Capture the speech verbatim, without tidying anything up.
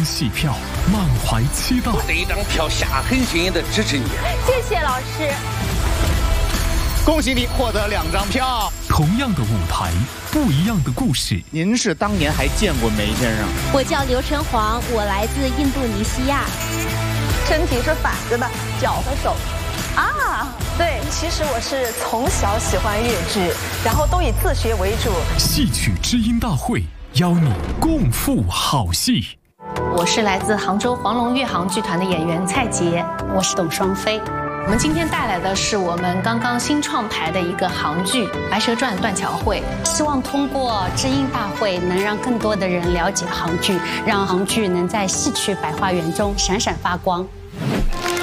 戏票，满怀期待。 我这一张票下狠心的支持你。 谢谢老师。 恭喜你获得两张票。 同样的舞台，不一样的故事。 您是当年还见过梅先生？ 我叫刘晨煌，我来自印度尼西亚。 身体是反着的，脚和手。啊，对，其实我是从小喜欢粤剧，然后都以自学为主。 戏曲知音大会邀你共赴好戏。 我是来自杭州黄龙粤杭剧团的演员蔡洁， 我是董双飞。 我们今天带来的是我们刚刚新创排的一个杭剧《白蛇传·断桥会》， 希望通过知音大会能让更多的人了解杭剧，让杭剧能在戏曲百花园中闪闪发光。